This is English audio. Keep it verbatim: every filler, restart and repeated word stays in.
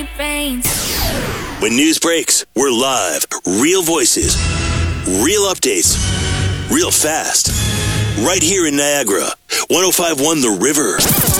night rains. When news breaks, we're live. Real voices, real updates, real fast. Right here in Niagara. one oh five point one The River.